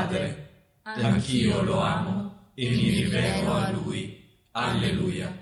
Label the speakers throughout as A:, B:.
A: Padre, anch'io lo amo e mi rivelo a Lui. Alleluia.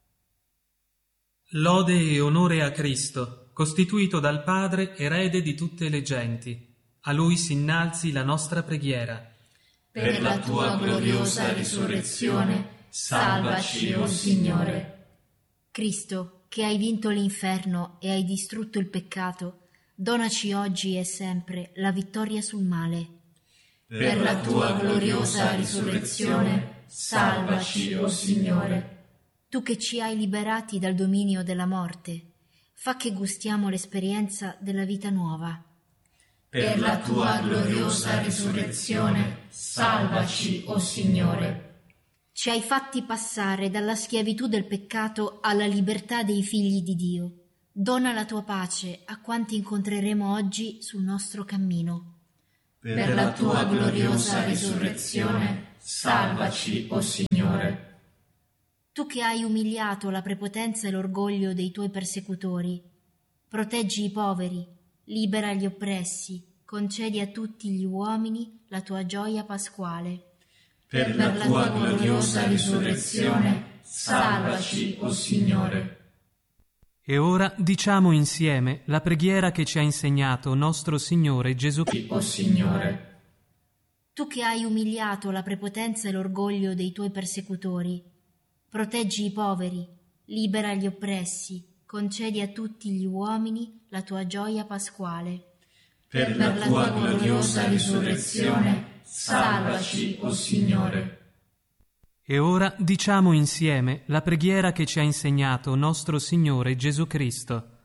B: Lode e onore a Cristo, costituito dal Padre erede di tutte le genti. A Lui si innalzi la nostra preghiera.
A: Per la tua gloriosa risurrezione, salvaci, o Signore.
C: Cristo, che hai vinto l'inferno e hai distrutto il peccato, donaci oggi e sempre la vittoria sul male.
A: Per la tua gloriosa risurrezione, salvaci, o Signore.
C: Tu che ci hai liberati dal dominio della morte, fa che gustiamo l'esperienza della vita nuova.
A: Per la tua gloriosa risurrezione, salvaci, o Signore.
C: Ci hai fatti passare dalla schiavitù del peccato alla libertà dei figli di Dio. Dona la tua pace a quanti incontreremo oggi sul nostro cammino.
A: Per la tua gloriosa risurrezione, salvaci, o Signore.
C: Tu che hai umiliato la prepotenza e l'orgoglio dei tuoi persecutori, proteggi i poveri, libera gli oppressi, concedi a tutti gli uomini la tua gioia pasquale.
A: Per la tua gloriosa risurrezione, salvaci, o Signore.
B: E ora diciamo insieme la preghiera che ci ha insegnato nostro Signore Gesù Cristo.
A: O Signore.
C: Tu che hai umiliato la prepotenza e l'orgoglio dei tuoi persecutori, proteggi i poveri, libera gli oppressi, concedi a tutti gli uomini la tua gioia pasquale.
A: Per la tua gloriosa risurrezione, salvaci, o Signore.
B: E ora diciamo insieme la preghiera che ci ha insegnato nostro Signore Gesù Cristo.